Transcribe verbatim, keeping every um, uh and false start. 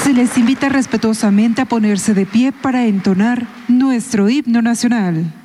Se les invita respetuosamente a ponerse de pie para entonar nuestro himno nacional.